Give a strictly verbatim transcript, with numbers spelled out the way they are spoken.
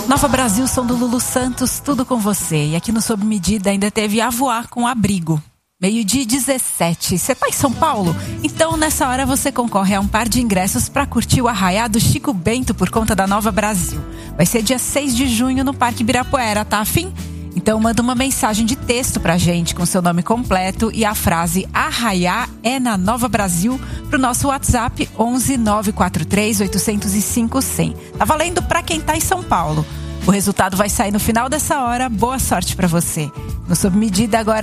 Nova Brasil, som do Lulu Santos, tudo com você. E aqui no Sob Medida ainda teve A Voar com Abrigo. Meio-dia dezessete. Você tá em São Paulo? Então nessa hora você concorre a um par de ingressos para curtir o Arraiá do Chico Bento por conta da Nova Brasil. Vai ser dia seis de junho no Parque Ibirapuera, tá afim? Então manda uma mensagem de texto pra gente com seu nome completo e a frase Arraiá é na Nova Brasil pro nosso WhatsApp onze nove quatro três oito zero cinco zero zero. Tá valendo pra quem tá em São Paulo. O resultado vai sair no final dessa hora. Boa sorte pra você. No Sob Medida agora